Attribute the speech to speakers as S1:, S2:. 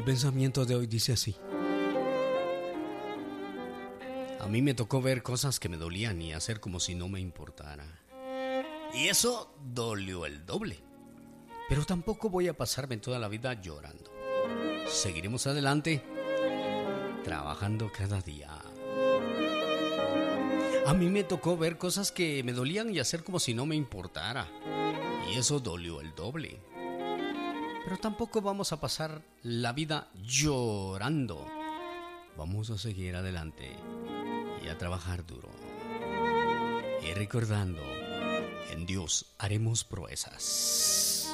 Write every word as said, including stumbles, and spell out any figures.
S1: El pensamiento de hoy dice así: a mí me tocó ver cosas que me dolían y hacer como si no me importara. Y eso dolió el doble. Pero tampoco voy a pasarme toda la vida llorando. Seguiremos adelante, trabajando cada día. A mí me tocó ver cosas que me dolían y hacer como si no me importara. Y eso dolió el doble. Pero tampoco vamos a pasar la vida llorando. Vamos a seguir adelante y a trabajar duro. Y recordando, en Dios haremos proezas.